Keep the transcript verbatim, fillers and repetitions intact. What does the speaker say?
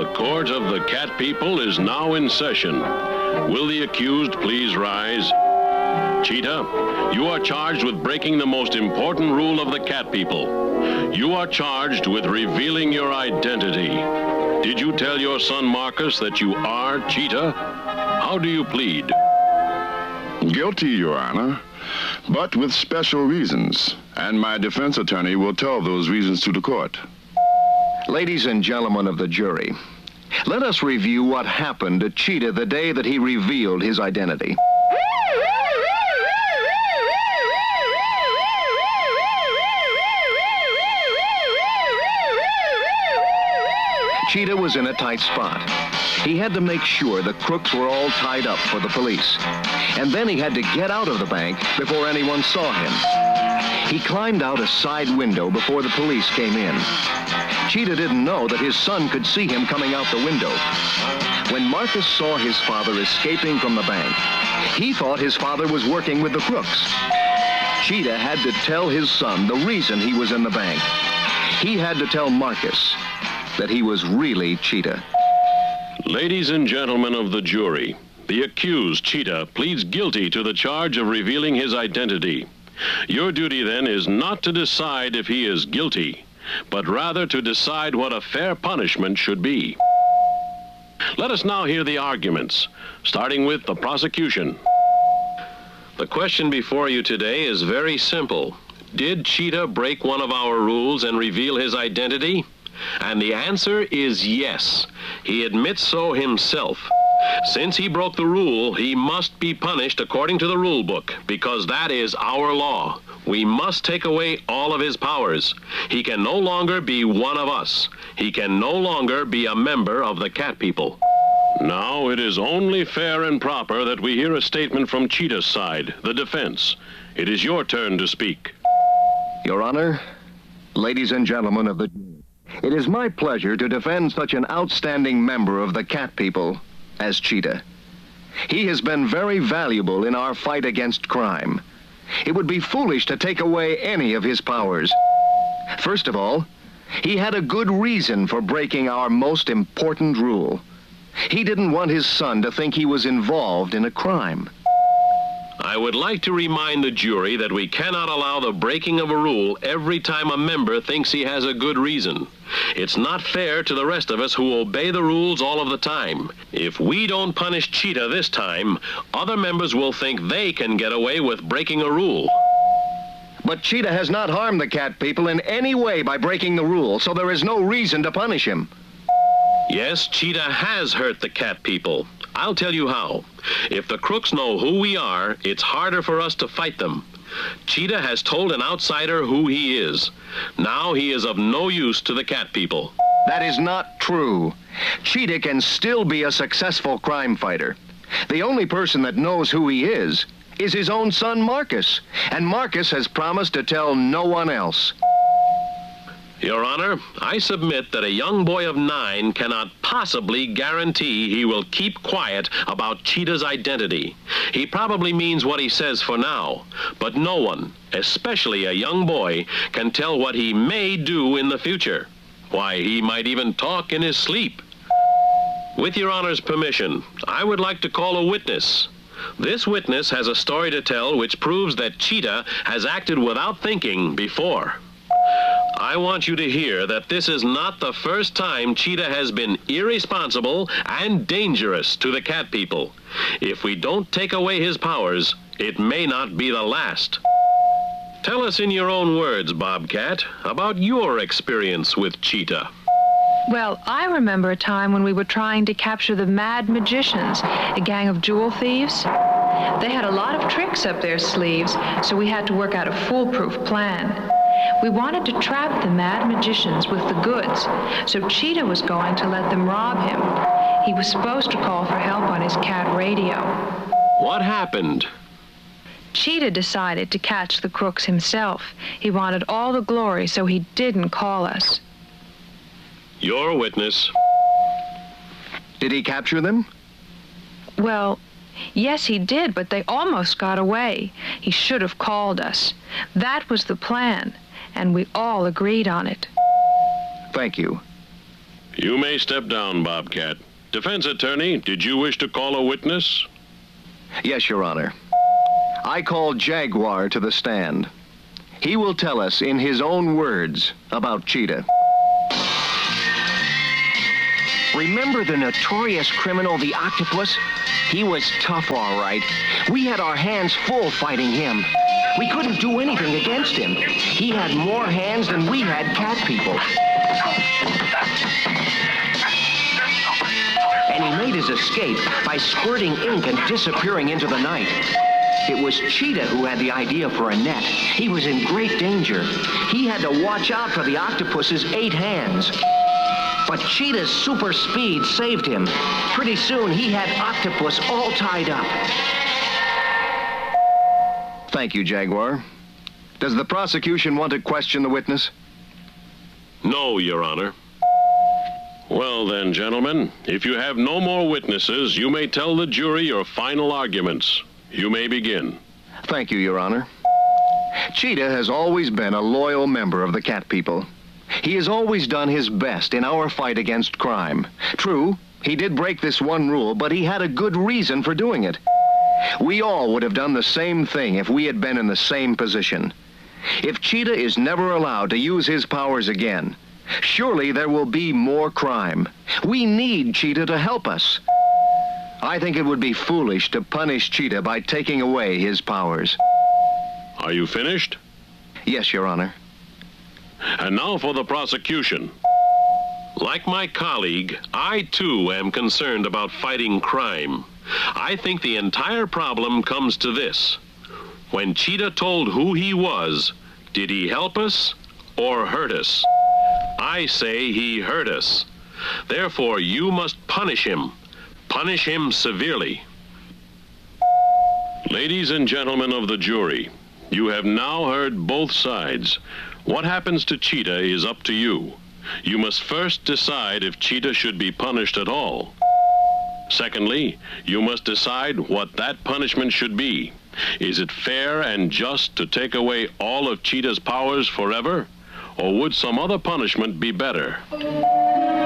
The court of the Cat People is now in session. Will the accused please rise? Cheetah, you are charged with breaking the most important rule of the Cat People. You are charged with revealing your identity. Did you tell your son Marcus that you are Cheetah? How do you plead? Guilty, Your Honor, but with special reasons, and my defense attorney will tell those reasons to the court. Ladies and gentlemen of the jury, let us review what happened to Cheetah the day that he revealed his identity. Cheetah was in a tight spot. He had to make sure the crooks were all tied up for the police. And then he had to get out of the bank before anyone saw him. He climbed out a side window before the police came in. Cheetah didn't know that his son could see him coming out the window. When Marcus saw his father escaping from the bank, he thought his father was working with the crooks. Cheetah had to tell his son the reason he was in the bank. He had to tell Marcus that he was really Cheetah. Ladies and gentlemen of the jury, the accused, Cheetah, pleads guilty to the charge of revealing his identity. Your duty, then, is not to decide if he is guilty, but rather to decide what a fair punishment should be. Let us now hear the arguments, starting with the prosecution. The question before you today is very simple. Did Cheetah break one of our rules and reveal his identity? And the answer is yes. He admits so himself. Since he broke the rule, he must be punished according to the rule book, because that is our law. We must take away all of his powers. He can no longer be one of us. He can no longer be a member of the Cat People. Now it is only fair and proper that we hear a statement from Cheetah's side, the defense. It is your turn to speak. Your Honor, ladies and gentlemen of the jury, it is my pleasure to defend such an outstanding member of the Cat People as Cheetah. He has been very valuable in our fight against crime. It would be foolish to take away any of his powers. First of all, he had a good reason for breaking our most important rule. He didn't want his son to think he was involved in a crime. I would like to remind the jury that we cannot allow the breaking of a rule every time a member thinks he has a good reason. It's not fair to the rest of us who obey the rules all of the time. If we don't punish Cheetah this time, other members will think they can get away with breaking a rule. But Cheetah has not harmed the Cat People in any way by breaking the rule, so there is no reason to punish him. Yes, Cheetah has hurt the Cat People. I'll tell you how. If the crooks know who we are, it's harder for us to fight them. Cheetah has told an outsider who he is. Now he is of no use to the Cat People. That is not true. Cheetah can still be a successful crime fighter. The only person that knows who he is is his own son, Marcus. And Marcus has promised to tell no one else. Your Honor, I submit that a young boy of nine cannot possibly guarantee he will keep quiet about Cheetah's identity. He probably means what he says for now, but no one, especially a young boy, can tell what he may do in the future. Why, he might even talk in his sleep. With Your Honor's permission, I would like to call a witness. This witness has a story to tell which proves that Cheetah has acted without thinking before. I want you to hear that this is not the first time Cheetah has been irresponsible and dangerous to the Cat People. If we don't take away his powers, it may not be the last. Tell us in your own words, Bobcat, about your experience with Cheetah. Well, I remember a time when we were trying to capture the Mad Magicians, a gang of jewel thieves. They had a lot of tricks up their sleeves, so we had to work out a foolproof plan. We wanted to trap the Mad Magicians with the goods, so Cheetah was going to let them rob him. He was supposed to call for help on his cat radio. What happened? Cheetah decided to catch the crooks himself. He wanted all the glory, so he didn't call us. Your witness. Did he capture them? Well, yes, he did, but they almost got away. He should have called us. That was the plan, and we all agreed on it. Thank you. You may step down, Bobcat. Defense attorney, did you wish to call a witness? Yes, Your Honor. I call Jaguar to the stand. He will tell us in his own words about Cheetah. Remember the notorious criminal, the Octopus? He was tough, all right. We had our hands full fighting him. We couldn't do anything against him. He had more hands than we had cat people. And he made his escape by squirting ink and disappearing into the night. It was Cheetah who had the idea for a net. He was in great danger. He had to watch out for the octopus's eight hands. But Cheetah's super speed saved him. Pretty soon, he had Octopus all tied up. Thank you, Jaguar. Does the prosecution want to question the witness? No, Your Honor. Well then, gentlemen, if you have no more witnesses, you may tell the jury your final arguments. You may begin. Thank you, Your Honor. Cheetah has always been a loyal member of the cat people. He has always done his best in our fight against crime. True, he did break this one rule, but he had a good reason for doing it. We all would have done the same thing if we had been in the same position. If Cheetah is never allowed to use his powers again, surely there will be more crime. We need Cheetah to help us. I think it would be foolish to punish Cheetah by taking away his powers. Are you finished? Yes, Your Honor. And now for the prosecution. Like my colleague, I too am concerned about fighting crime. I think the entire problem comes to this. When Cheetah told who he was, did he help us or hurt us? I say he hurt us. Therefore, you must punish him. Punish him severely. Ladies and gentlemen of the jury, you have now heard both sides. What happens to Cheetah is up to you. You must first decide if Cheetah should be punished at all. Secondly, you must decide what that punishment should be. Is it fair and just to take away all of Cheetah's powers forever? Or would some other punishment be better?